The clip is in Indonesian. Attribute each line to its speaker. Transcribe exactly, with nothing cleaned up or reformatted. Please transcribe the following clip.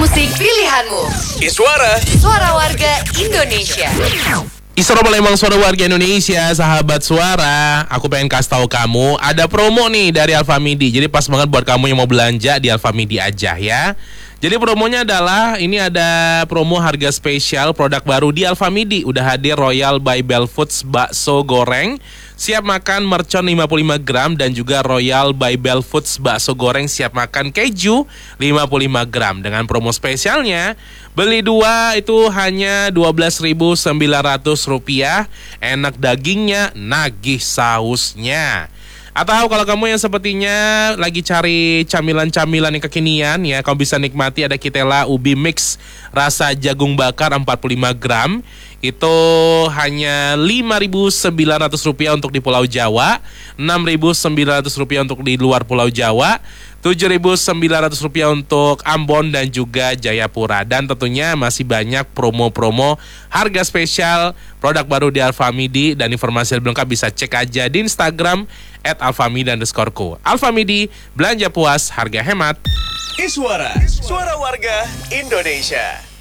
Speaker 1: musik pilihanmu.
Speaker 2: Iswara,
Speaker 1: Suara warga Indonesia.
Speaker 3: Isra Palembang, suara warga Indonesia, sahabat suara. Aku pengen kasih tahu kamu, ada promo nih dari Alfamidi. Jadi pas banget buat kamu yang mau belanja di Alfamidi aja ya. Jadi promonya adalah, ini ada promo harga spesial produk baru di Alfamidi. Udah hadir Royal by Bell Foods bakso goreng siap makan mercon lima puluh lima gram, dan juga Royal by Bell Foods bakso goreng siap makan keju lima puluh lima gram. Dengan promo spesialnya, beli dua itu hanya dua belas ribu sembilan ratus rupiah. Enak dagingnya, nagih sausnya. Atau kalau kamu yang sepertinya lagi cari camilan-camilan yang kekinian ya, kamu bisa nikmati ada Kitela Ubi Mix rasa jagung bakar empat puluh lima gram. Itu hanya lima ribu sembilan ratus rupiah untuk di Pulau Jawa, enam ribu sembilan ratus rupiah untuk di luar Pulau Jawa, tujuh ribu sembilan ratus rupiah untuk Ambon dan juga Jayapura. Dan tentunya masih banyak promo-promo harga spesial produk baru di Alfamidi. Dan informasi lebih lengkap bisa cek aja di Instagram at alfamidi underscore co. Alfamidi, belanja puas, harga hemat.
Speaker 2: Iswara, suara warga Indonesia.